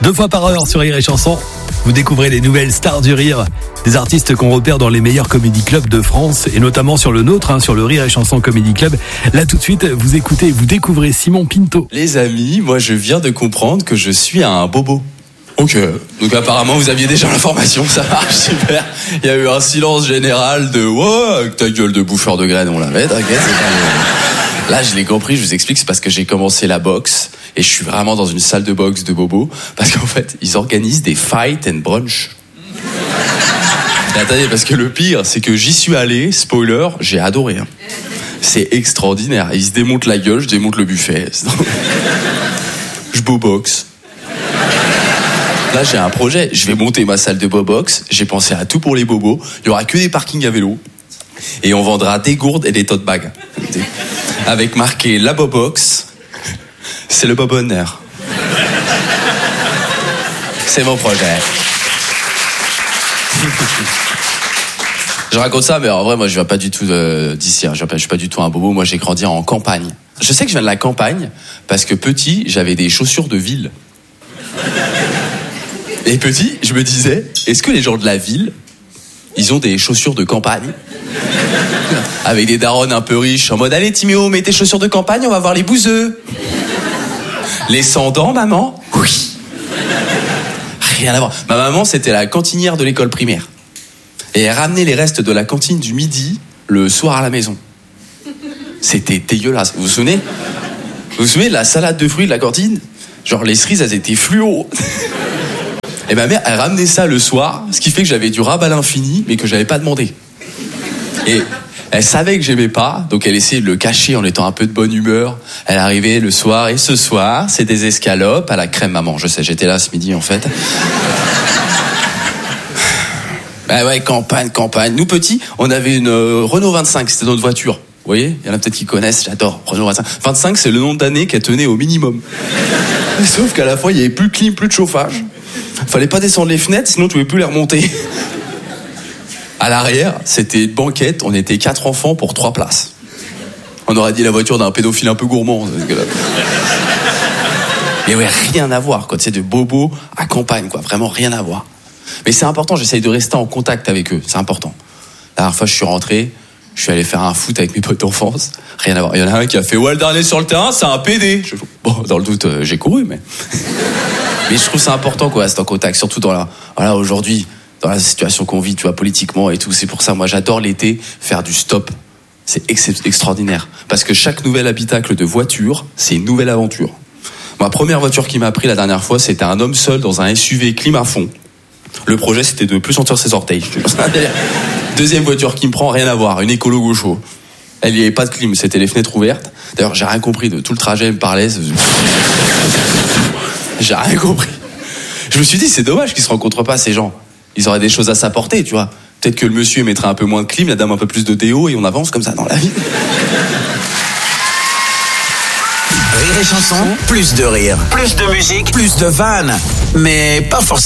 2 fois par heure sur Rire et Chanson. Vous découvrez les nouvelles stars du rire, des artistes qu'on repère dans les meilleurs comédie clubs de France et notamment sur le nôtre, sur le Rire et Chanson Comedy Club. Là tout de suite, vous écoutez et vous découvrez Simon Pinto. Les amis, moi je viens de comprendre que je suis un bobo. Ok, donc apparemment vous aviez déjà l'information, ça marche, super. Il y a eu un silence général de « Ouais, avec ta gueule de bouffeur de graines, on l'avait, t'inquiète, c'est pas... » Là je l'ai compris, je vous explique, c'est parce que j'ai commencé la boxe et je suis vraiment dans une salle de boxe de bobo parce qu'en fait, ils organisent des fight and brunch. Mais attendez, parce que le pire, c'est que j'y suis allé, spoiler, j'ai adoré. C'est extraordinaire, ils se démontent la gueule, je démonte le buffet. Je boboxe. Là, j'ai un projet. Je vais monter ma salle de bobox. J'ai pensé à tout pour les bobos. Il y aura que des parkings à vélo. Et on vendra des gourdes et des tote bags. Avec marqué la bobox. C'est le bobonneur. C'est mon projet. Je raconte ça, mais en vrai, moi, je viens pas du tout d'ici. Je suis pas du tout un bobo. Moi, j'ai grandi en campagne. Je sais que je viens de la campagne parce que petit, j'avais des chaussures de ville. Et petit, je me disais, est-ce que les gens de la ville, ils ont des chaussures de campagne ? Avec des darons un peu riches, en mode, allez Timéo, mets tes chaussures de campagne, on va voir les bouseux. Les sans-dents, maman ? Oui. Rien à voir. Ma maman, c'était la cantinière de l'école primaire. Et elle ramenait les restes de la cantine du midi, le soir à la maison. C'était dégueulasse. Vous vous souvenez ? Vous vous souvenez de la salade de fruits de la cantine ? Genre, les cerises, elles étaient fluo. Et ma mère, elle ramenait ça le soir, ce qui fait que j'avais du rab à l'infini, mais que j'avais pas demandé. Et elle savait que j'aimais pas, donc elle essayait de le cacher en étant un peu de bonne humeur. Elle arrivait le soir, et ce soir, c'est des escalopes à la crème maman. Je sais, j'étais là ce midi, en fait. Bah ouais, campagne. Nous, petits, on avait une Renault 25, c'était notre voiture. Vous voyez, il y en a peut-être qui connaissent, j'adore, Renault 25. 25, c'est le nombre d'années qu'elle tenait au minimum. Sauf qu'à la fois, il y avait plus de clim, plus de chauffage. Fallait pas descendre les fenêtres, sinon tu pouvais plus les remonter. À l'arrière, c'était une banquette, on était 4 enfants pour 3 places. On aurait dit la voiture d'un pédophile un peu gourmand. Mais ouais, rien à voir, quoi. C'est de bobo à campagne, quoi. Vraiment rien à voir. Mais c'est important, j'essaye de rester en contact avec eux, c'est important. La dernière fois, je suis rentré, je suis allé faire un foot avec mes potes d'enfance. Rien à voir. Il y en a un qui a fait « Ouais, le dernier sur le terrain, c'est un PD ». Bon, dans le doute, j'ai couru, mais... Mais je trouve ça important, quoi, c'est en contact, surtout aujourd'hui, dans la situation qu'on vit, tu vois, politiquement et tout. C'est pour ça, moi, j'adore l'été, faire du stop. C'est extraordinaire. Parce que chaque nouvel habitacle de voiture, c'est une nouvelle aventure. Ma première voiture qui m'a pris la dernière fois, c'était un homme seul dans un SUV clim à fond. Le projet, c'était de ne plus sentir ses orteils. Deuxième voiture qui me prend, rien à voir, une écolo gaucho. Elle n'y avait pas de clim, c'était les fenêtres ouvertes. D'ailleurs, j'ai rien compris de tout le trajet, elle me parlait. J'ai rien compris. Je me suis dit, c'est dommage qu'ils se rencontrent pas, ces gens. Ils auraient des choses à s'apporter, tu vois. Peut-être que le monsieur mettrait un peu moins de clim, la dame un peu plus de déo, et on avance comme ça dans la vie. Rire et Chanson, plus de rire, plus de musique, plus de vannes. Mais pas forcément.